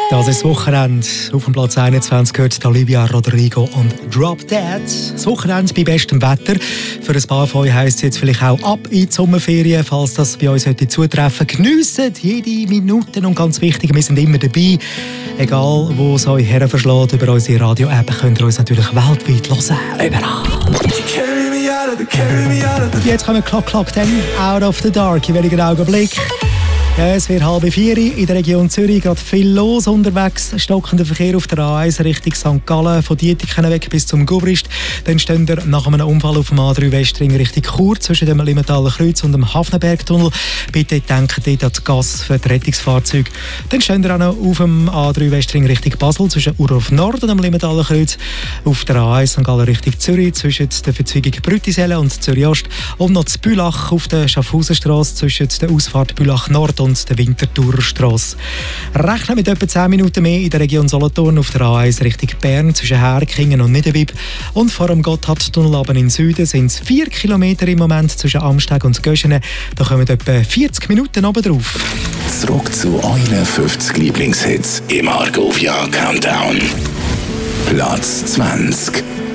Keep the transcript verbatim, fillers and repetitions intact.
Das ist das Wochenende. Auf dem Platz einundzwanzig gehört Olivia Rodrigo und Drop Dead. Das Wochenende bei bestem Wetter. Für ein paar von euch heisst es jetzt vielleicht auch ab in die Sommerferien, falls das bei uns heute zutreffen. Geniessen jede Minute und ganz wichtig, wir sind immer dabei. Egal, wo es euch her verschlägt, über unsere Radio-App könnt ihr uns natürlich weltweit hören. Überall. Jetzt kommen Clock Clock dann Out of the Dark in wenigen Augenblick. Ja, es wird halb vier in der Region Zürich, gerade viel los unterwegs. Stockender Verkehr auf der A eins Richtung Sankt Gallen, von Dietiken weg bis zum Gubrist. Dann stehen wir nach einem Unfall auf dem A drei Westring Richtung Chur zwischen dem Limmentaler Kreuz und dem Hafnenbergtunnel. Bitte denkt dort an das Gas für die Rettungsfahrzeuge. Dann stehen wir auch noch auf dem A drei Westring Richtung Basel zwischen Urhof Nord und dem Limmentaler Kreuz. Auf der A eins Sankt Gallen Richtung Zürich zwischen der Verzweigung Brütiselle und Zürich Ost. Und noch zu Bülach auf der Schaffhausenstrasse zwischen der Ausfahrt Bülach Nord und der Winterthurer Strasse. Rechnen mit etwa zehn Minuten mehr in der Region Solothurn auf der A eins Richtung Bern zwischen Herkingen und Niederwib. Und vor dem Gotthardtunnel aber in Süden sind es vier Kilometer im Moment zwischen Amsteg und Göschene. Da kommen etwa vierzig Minuten oben drauf. Zurück zu euren fünfzig Lieblingshits im Argovia Countdown. Platz zwanzig.